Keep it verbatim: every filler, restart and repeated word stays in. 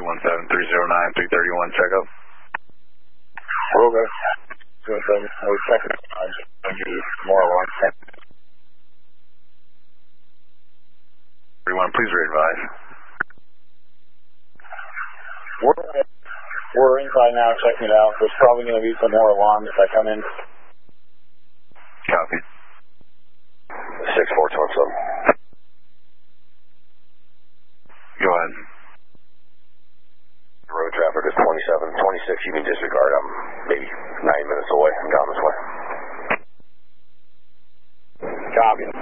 one seven three zero nine three three one, check up. We'll go. two one seven, I was checking it. I just give you more alarm. three one, please re-advise. We're, we're inside now checking it out. There's probably going to be some more alarm if I come in. Copy. six four two one seven. Go ahead. Road traffic is twenty-seven. twenty-six, you can disregard. I'm maybe nine minutes away. I'm down this way. Copy.